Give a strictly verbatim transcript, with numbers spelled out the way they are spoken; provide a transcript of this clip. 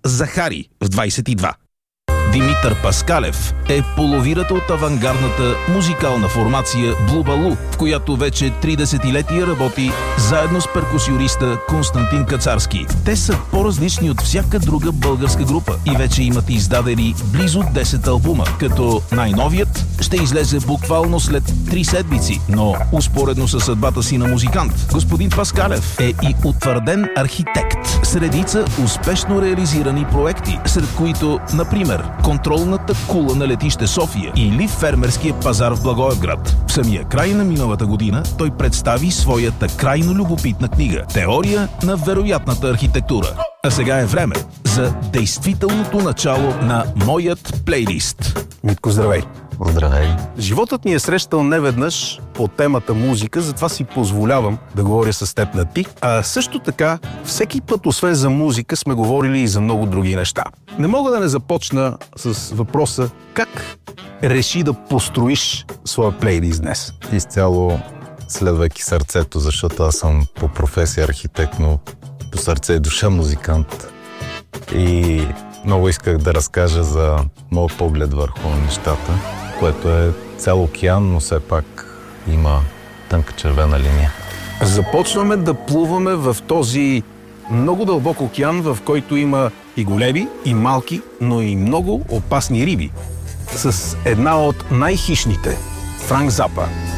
Захари в двайсет и два. Димитър Паскалев е половирата от авангардната музикална формация Блубалу, в която вече три десетилетия работи заедно с перкусиониста Константин Кацарски. Те са по-различни от всяка друга българска група и вече имат издадени близо десет албума, като най-новият ще излезе буквално след три седмици, но успоредно със съдбата си на музикант, господин Паскалев е и утвърден архитект с редица успешно реализирани проекти, сред които, например, контролната кула на летище София или фермерския пазар в Благоевград. В самия край на миналата година той представи своята крайно любопитна книга «Теория на вероятната архитектура». А сега е време за действителното начало на моят плейлист. Митко, здравей! Здравей! Животът ни е срещал неведнъж по темата музика, затова си позволявам да говоря с теб на ти. А също така, всеки път, освен за музика, сме говорили и за много други неща. Не мога да не започна с въпроса как реши да построиш своя плейлист днес? Изцяло следвайки сърцето, защото аз съм по професия архитект, но по сърце и душа музикант. И много исках да разкажа за моят поглед върху нещата, което е цял океан, но все пак има тънка червена линия. Започваме да плуваме в този много дълбок океан, в който има и големи, и малки, но и много опасни риби. С една от най-хищните – Франк Запа.